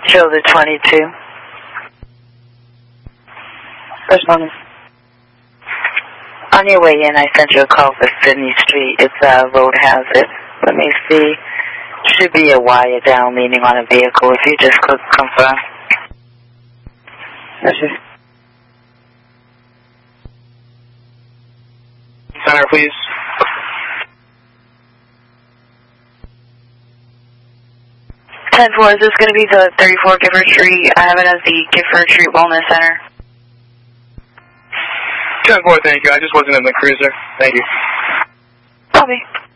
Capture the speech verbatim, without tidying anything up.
Shoulder twenty-two. First moment. On your way in, I sent you a call for Sydney Street. It's a road hazard. Let me see. Should be a wire down leaning on a vehicle. If you just click confirm. Yes, sir. Center, please. ten four, is this going to be the thirty-four Gifford Street? I have it as the Gifford Street Wellness Center. ten four, thank you. I just wasn't in the cruiser. Thank you. Copy.